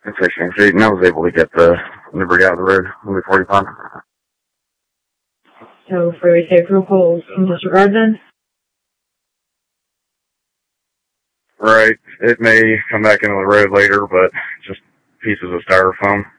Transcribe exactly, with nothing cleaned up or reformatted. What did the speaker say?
It's sixteenth Street, and I was able to get the debris out of the road on forty-five. So freeway safe rules in disregard then? Right. It may come back into the road later, but just pieces of styrofoam.